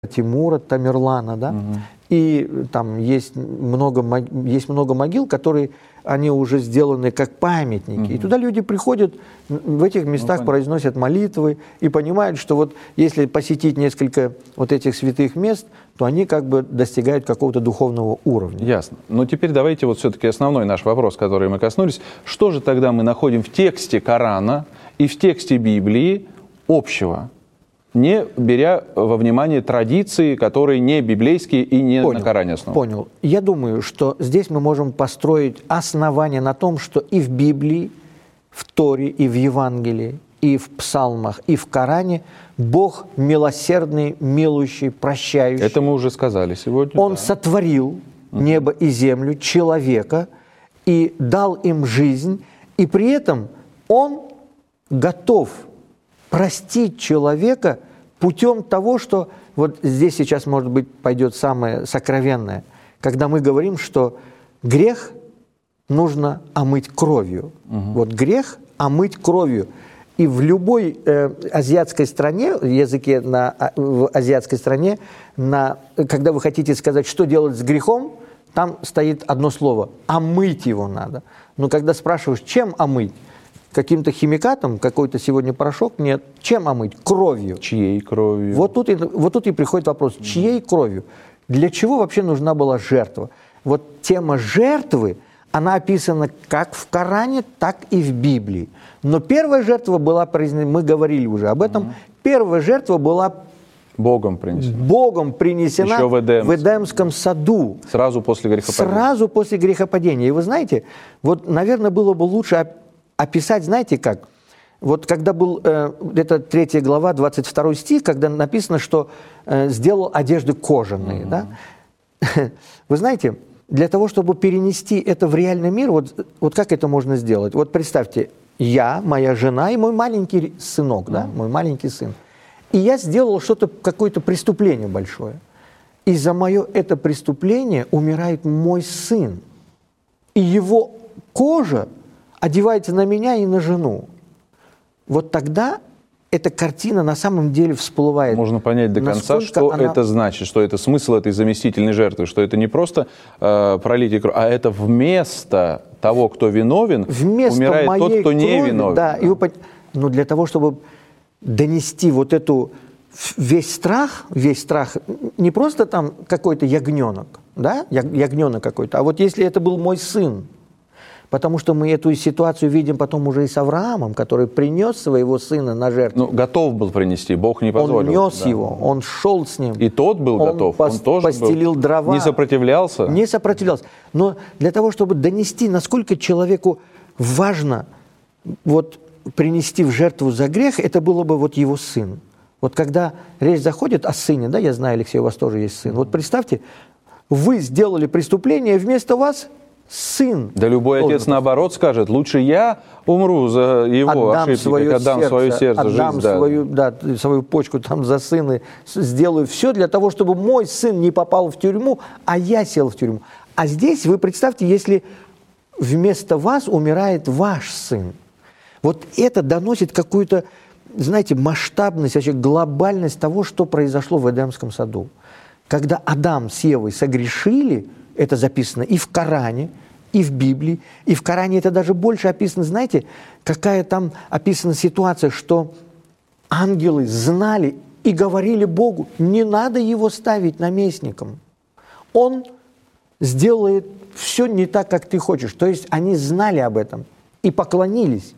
Тимура Тамерлана, да, и там есть много могил, которые, они уже сделаны как памятники, и туда люди приходят, в этих местах произносят молитвы и понимают, что вот если посетить несколько вот этих святых мест, то они как бы достигают какого-то духовного уровня. Ясно. Но теперь давайте вот все-таки основной наш вопрос, который мы коснулись. Что же тогда мы находим в тексте Корана и в тексте Библии общего, не беря во внимание традиции, которые не библейские и не на Коране основаны? Понял. Я думаю, что здесь мы можем построить основание на том, что и в Библии, в Торе, и в Евангелии, и в Псалмах, и в Коране Бог милосердный, милующий, прощающий. Это мы уже сказали сегодня. Он сотворил небо и землю, человека, и дал им жизнь, и при этом Он готов простить человека путем того, что вот здесь сейчас, может быть, пойдет самое сокровенное, когда мы говорим, что грех нужно омыть кровью. Вот грех омыть кровью. И в любой азиатской стране, в азиатской стране, когда вы хотите сказать, что делать с грехом, там стоит одно слово – омыть его надо. Но когда спрашиваешь, чем омыть? Каким-то химикатом, какой-то сегодня порошок? Нет. Чем омыть? Кровью. Чьей кровью? Вот тут и приходит вопрос, чьей кровью? Для чего вообще нужна была жертва? Вот тема жертвы, она описана как в Коране, так и в Библии. Но первая жертва была произнесена, мы говорили уже об этом, первая жертва была Богом принесена. Богом принесена еще в Эдемском саду. Сразу после грехопадения. Сразу после грехопадения. И вы знаете, вот, наверное, было бы лучше описать, знаете как? Вот когда был, это 3 глава, 22 стих, когда написано, что сделал одежды кожаные. Да? Вы знаете, для того, чтобы перенести это в реальный мир, вот как это можно сделать? Вот представьте, я, моя жена и мой маленький сынок, да? Мой маленький сын. И я сделал что-то, какое-то преступление большое. И за мое это преступление умирает мой сын. И его кожа одевается на меня и на жену. Вот тогда эта картина на самом деле всплывает. Можно понять до конца, что это значит, что это смысл этой заместительной жертвы, что это не просто пролитие крови, а это вместо того, кто виновен, умирает тот, кто не виновен. Да, но для того, чтобы донести вот эту весь страх, не просто там какой-то ягненок, да, ягненок какой-то, а вот если это был мой сын, потому что мы эту ситуацию видим потом уже и с Авраамом, который принес своего сына на жертву. Ну, готов был принести, Бог не позволил. Он нес его, он шел с ним. И тот был готов, он тоже постелил дрова. Не сопротивлялся? Не сопротивлялся. Но для того, чтобы донести, насколько человеку важно вот принести в жертву за грех, это было бы вот его сын. Вот когда речь заходит о сыне, да, я знаю, Алексей, у вас тоже есть сын. Вот представьте, вы сделали преступление, вместо вас сын. Да любой отец наоборот скажет, лучше я умру за его ошибки, отдам свое сердце, отдам жизнь, свою почку там за сына, сделаю все для того, чтобы мой сын не попал в тюрьму, а я сел в тюрьму. А здесь вы представьте, если вместо вас умирает ваш сын. Вот это доносит какую-то, знаете, масштабность, вообще глобальность того, что произошло в Эдемском саду. Когда Адам с Евой согрешили, это записано и в Коране, и в Библии, и в Коране это даже больше описано, знаете, какая там описана ситуация, что ангелы знали и говорили Богу, не надо его ставить наместником. Он сделает все не так, как ты хочешь. То есть они знали об этом и поклонились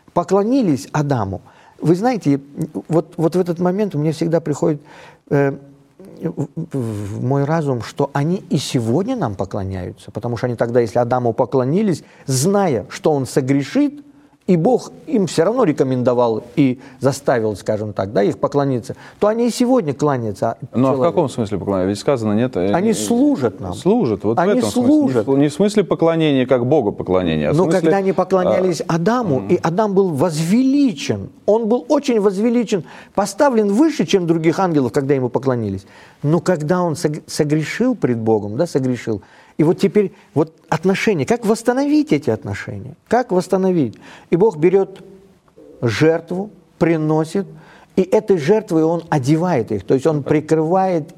Адаму. Вы знаете, вот в этот момент у меня всегда приходит в мой разум, что они и сегодня нам поклоняются, потому что они тогда, если Адаму поклонились, зная, что он согрешит, и Бог им все равно рекомендовал и заставил, скажем так, да, их поклониться, то они и сегодня кланятся. Ну а в каком смысле поклоняются? Ведь сказано, нет... Они служат нам. Служат, вот они в этом служат. смысле. Не в смысле поклонения как Богу поклонения, а в Но смысле... когда они поклонялись Адаму, и Адам был возвеличен, он был очень возвеличен, поставлен выше, чем других ангелов, когда ему поклонились. Но когда он согрешил пред Богом, да, согрешил, и вот теперь вот отношения, как восстановить эти отношения? Как восстановить? И Бог берет жертву, приносит, И этой жертвой он одевает их, то есть он прикрывает